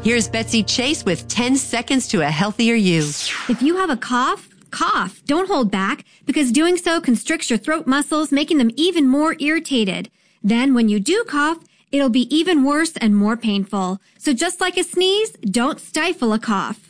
Here's Betsy Chase with 10 seconds to a healthier you. If you have a cough, cough. Don't hold back, because doing so constricts your throat muscles, making them even more irritated. Then when you do cough, it'll be even worse and more painful. So just like a sneeze, don't stifle a cough.